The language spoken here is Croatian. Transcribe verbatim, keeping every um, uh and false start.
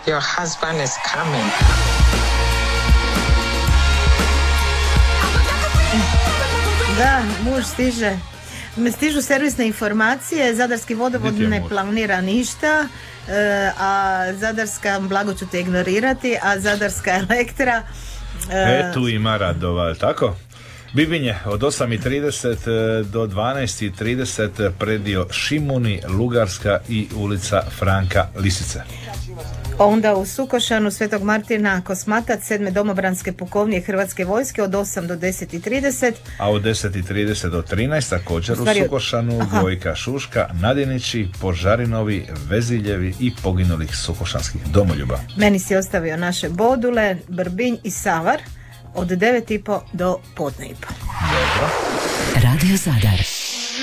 Your husband is coming. Da, muž stiže. Stižu servisne informacije, Zadarski vodovod ne planira ništa, a Zadarska, blago ću te ignorirati, a Zadarska Elektra... E, tu ima radova, tako? Bibinje, od osam i trideset do dvanaest i trideset predio Šimuni, Lugarska i ulica Franka Lisice. Onda u Sukošanu Svetog Martina Kosmatac, sedme domobranske pukovnije Hrvatske vojske od osam do deset i trideset. A od deset i trideset do trinaest također u, stvari... u Sukošanu Aha. Dvojka Šuška, Nadinići, Požarinovi, Veziljevi i poginulih sukošanskih domoljuba. Meni si ostavio naše Bodule, Brbinj i Savar od devet i po do podne i po. Dobro. Radio Zadar.